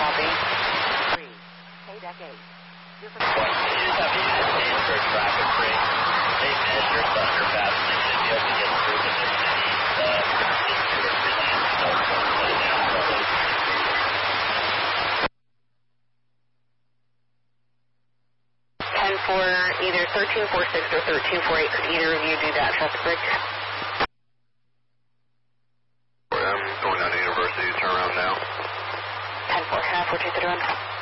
copy. 3. K-Deck 8. You just have to use the stage for a traffic break. They measure the underpass, and they should be able to get through the For either 1346 or 1348, could either of you do that traffic break? I'm going down to University, turn around now. 10-4, half, 4231.